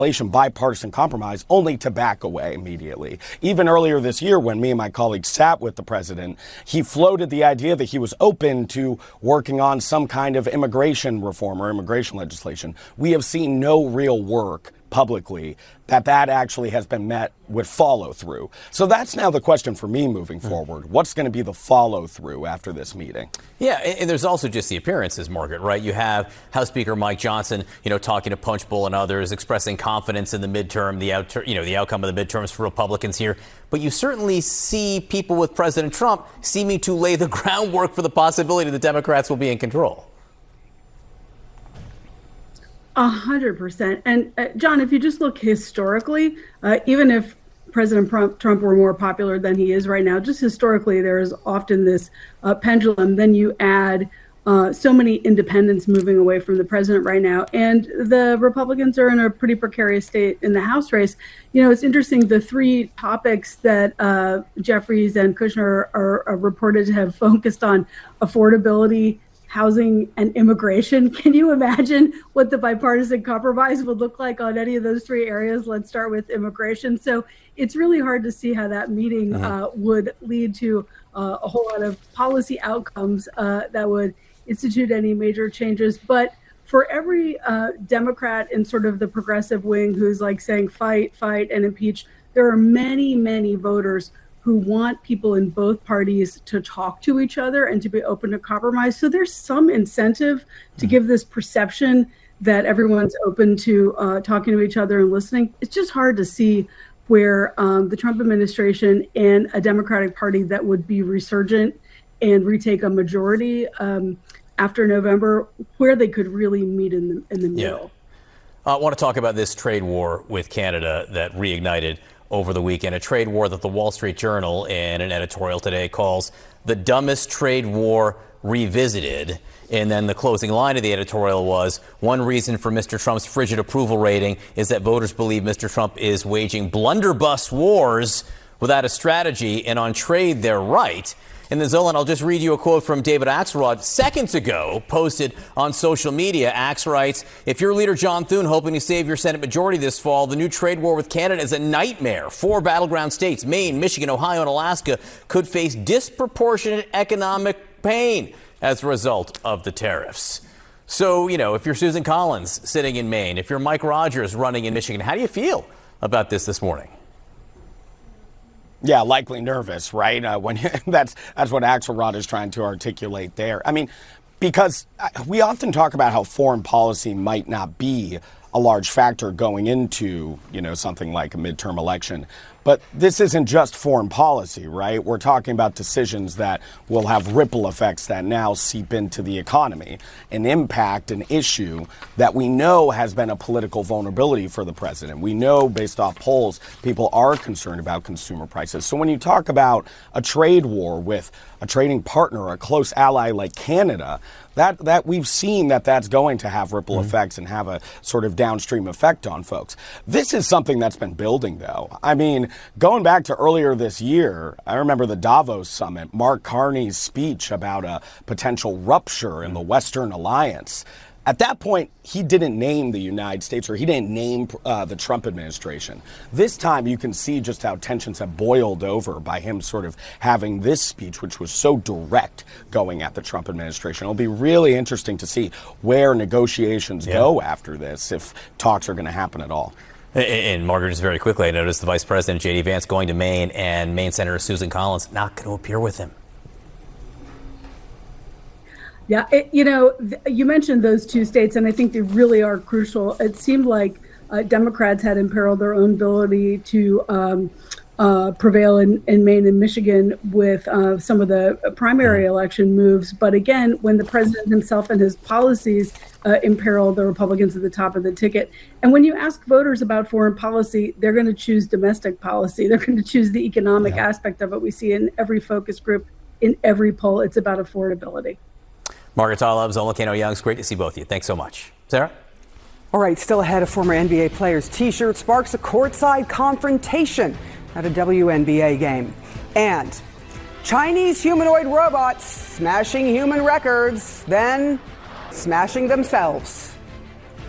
bipartisan compromise, only to back away immediately. Even earlier this year, when me and my colleagues sat with the president, he floated the idea that he was open to working on some kind of immigration reform or immigration legislation. We have seen no real work publicly that actually has been met with follow through. So that's now the question for me moving forward. What's going to be the follow through after this meeting? Yeah, and there's also just the appearances, Margaret, right? You have House Speaker Mike Johnson, talking to Punchbowl and others, expressing confidence in the midterm, the outcome of the midterms for Republicans here. But you certainly see people with President Trump seeming to lay the groundwork for the possibility the Democrats will be in control. 100%. And John, if you just look historically, even if President Trump were more popular than he is right now, just historically, there is often this pendulum. Then you add so many independents moving away from the president right now. And the Republicans are in a pretty precarious state in the House race. It's interesting. The three topics that Jeffries and Kushner are reported to have focused on: affordability, housing, and immigration. Can you imagine what the bipartisan compromise would look like on any of those three areas? Let's start with immigration. So it's really hard to see how that meeting would lead to a whole lot of policy outcomes that would institute any major changes. But for every Democrat in sort of the progressive wing who's like saying fight, and impeach, there are many, many voters who want people in both parties to talk to each other and to be open to compromise. So there's some incentive to give this perception that everyone's open to talking to each other and listening. It's just hard to see where the Trump administration and a Democratic Party that would be resurgent and retake a majority after November, where they could really meet in the middle. I want to talk about this trade war with Canada that reignited over the weekend, a trade war that the Wall Street Journal, in an editorial today, calls the dumbest trade war revisited. And then the closing line of the editorial was, one reason for Mr. Trump's frigid approval rating is that voters believe Mr. Trump is waging blunderbuss wars without a strategy, and on trade, they're right. And then, Zolan, I'll just read you a quote from David Axelrod seconds ago, posted on social media. Axe writes, if you're leader John Thune hoping to save your Senate majority this fall, the new trade war with Canada is a nightmare. 4 battleground states, Maine, Michigan, Ohio, and Alaska, could face disproportionate economic pain as a result of the tariffs. So, if you're Susan Collins sitting in Maine, if you're Mike Rogers running in Michigan, how do you feel about this morning? Yeah, likely nervous, right? That's what Axelrod is trying to articulate there. I mean, because we often talk about how foreign policy might not be a large factor going into, something like a midterm election. But this isn't just foreign policy, right? We're talking about decisions that will have ripple effects that now seep into the economy and impact an issue that we know has been a political vulnerability for the president. We know, based off polls, people are concerned about consumer prices. So when you talk about a trade war with a trading partner, a close ally like Canada, that we've seen that's going to have ripple effects and have a sort of downstream effect on folks. This is something that's been building, though. I mean, going back to earlier this year, I remember the Davos summit, Mark Carney's speech about a potential rupture in the Western alliance. At that point, he didn't name the United States, or he didn't name the Trump administration. This time, you can see just how tensions have boiled over by him sort of having this speech, which was so direct, going at the Trump administration. It'll be really interesting to see where negotiations go after this, if talks are going to happen at all. And Margaret, just very quickly, I noticed the Vice President, J.D. Vance, going to Maine, and Maine Senator Susan Collins not going to appear with him. Yeah, you mentioned those two states, and I think they really are crucial. It seemed like Democrats had imperiled their own ability to prevail in Maine and Michigan with some of the primary election moves. But again, when the president himself and his policies imperil the Republicans at the top of the ticket. And when you ask voters about foreign policy, they're going to choose domestic policy. They're going to choose the economic aspect of it. We see in every focus group, in every poll, it's about affordability. Margaret Tlaib, Zolan Kano-Young, great to see both of you. Thanks so much. Sarah? All right, still ahead of former NBA players' T-shirt sparks a courtside confrontation at a WNBA game. And Chinese humanoid robots smashing human records, then smashing themselves.